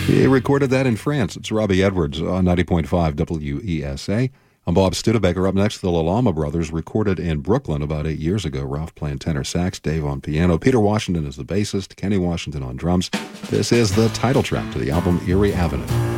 He recorded that in France. It's Robbie Edwards on 90.5 WESA. I'm Bob Studebaker. Up next, the Lalama Brothers, recorded in Brooklyn about 8 years ago. Ralph playing tenor sax, Dave on piano. Peter Washington is the bassist, Kenny Washington on drums. This is the title track to the album Erie Avenue.